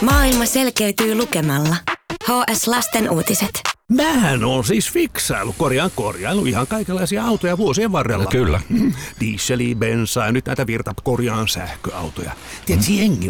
Maailma selkeytyy lukemalla. HS Lasten uutiset. Mähän on siis korjailu ihan kaikenlaisia autoja vuosien varrella. Kyllä. Dieseliä, bensaa ja nyt näitä virtakorjaan sähköautoja. Tiedätkö, jengi